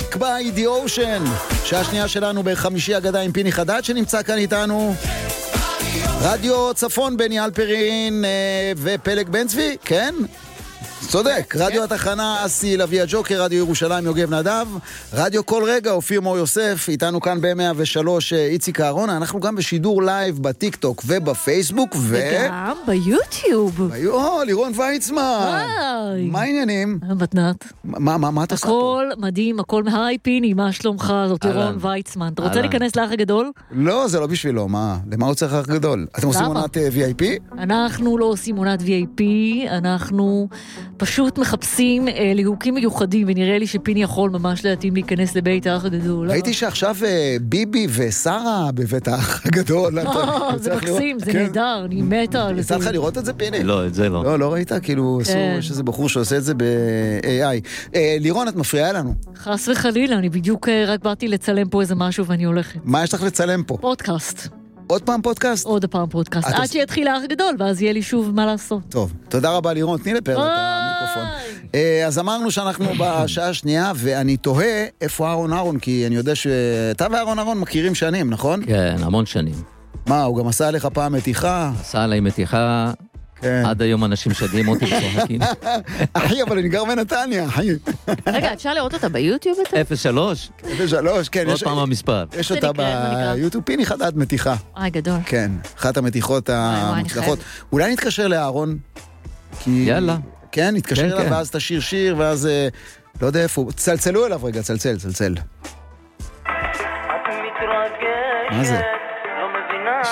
Back by the Ocean. שעה שנייה שלנו בחמישי אגדה עם פיני חדד שנמצא כאן איתנו. רדיו צפון בני אלפרין ופלג בן צבי, כן? צודק, רדיו התחנה אסי לוי הג'וקר, רדיו ירושלים יוגב נדב, רדיו כל רגע אופיר מור יוסף, איתנו כאן ב-103 איציק אהרון, אנחנו גם בשידור לייב בטיק טוק ובפייסבוק וגם ביוטיוב. לירון ויצמן, מה העניינים? מתנת. מה אתה עושה פה? הכל מדהים, הכל היי פיני, מה שלומך? זאת לירון ויצמן. אתה רוצה להיכנס לאח הגדול? לא, זה לא בשבילו, מה? למה הוא צריך לאח הגדול? אתם עושים עונת VIP? אנחנו לא עושים עונת VIP, אנחנו פשוט מחפשים ליהוקים מיוחדים, ונראה לי שפיני יכול ממש להתאים להיכנס לבית האח הגדול. ראיתי שעכשיו ביבי ושרה בבית האח הגדול. זה מקסים, זה נהדר, אני מתה על זה. יצא לך לראות את זה, פיני? לא, את זה לא. לא ראית? כאילו, יש איזה בחור שעושה את זה ב-AI. לירון, את מפריעה לנו. חס וחלילה, אני בדיוק רק באתי לצלם פה איזה משהו ואני הולכת. מה יש לך לצלם פה? פודקאסט. עוד פעם פודקאסט? עוד פעם פודקאסט. עד שיתחיל האח הגדול, ואז יהיה לי שוב מה לעשות. טוב, תודה רבה לירון, תני לפרק את המיקרופון. אז אמרנו שאנחנו בשעה השנייה, ואני תוהה איפה אהרון, כי אני יודע שאתה ואהרון מכירים שנים, נכון? כן, המון שנים. מה, הוא גם עשה עליך פעם מתיחה? עשה עליי מתיחה, עד היום אנשים שדיים אותי וצוחקים. אחי, אבל אני גר בנתניה, אחי. רגע, אפשר לראות אותה ביוטיוב? 03? 03, כן. עוד פעם המספר. יש אותה ביוטיוב, פיני חדד מתיחה. גדול. כן, אחת המתיחות המוצלחות. אולי נתקשר לאהרון? יאללה. כן, נתקשר אליו, ואז תשיר שיר, ואז לא יודע איפה. צלצלו אליו רגע, צלצל. מה זה?